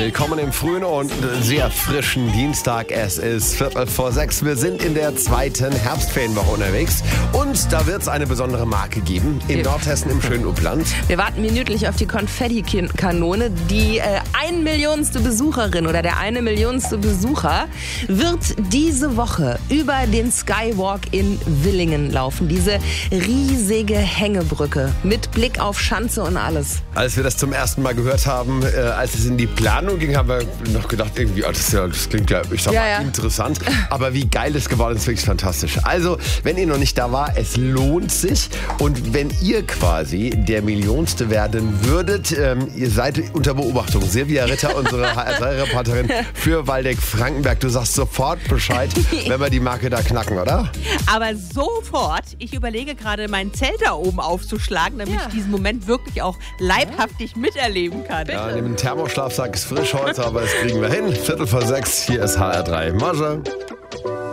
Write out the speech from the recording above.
Willkommen im frühen und sehr frischen Dienstag. Es ist 5:45. Wir sind in der zweiten Herbstferienwoche unterwegs. Und da wird es eine besondere Marke geben in Nordhessen im schönen Upland. Wir warten minütlich auf die Konfettikanone. Die 1 Millionste Besucherin oder der 1 Millionste Besucher wird diese Woche über den Skywalk in Villingen laufen. Diese riesige Hängebrücke mit Blick auf Schanze und alles. Als wir das zum ersten Mal gehört haben, als es in die Planung ging, haben wir noch gedacht, irgendwie, das klingt ja, ich sag mal, interessant. Aber wie geil es geworden ist, wirklich fantastisch. Also, wenn ihr noch nicht da war, es lohnt sich. Und wenn ihr quasi der Millionste werden würdet, ihr seid unter Beobachtung. Silvia Ritter, unsere HR3-Reporterin für Waldeck-Frankenberg. Du sagst sofort Bescheid, wenn wir die Marke da knacken, oder? Aber sofort. Ich überlege gerade, mein Zelt da oben aufzuschlagen, damit ich diesen Moment wirklich auch leibhaftig miterleben kann. Ja, neben dem Thermoschlafsack ist frisch heute, aber das kriegen wir hin. 5:45, hier ist HR3. Marge.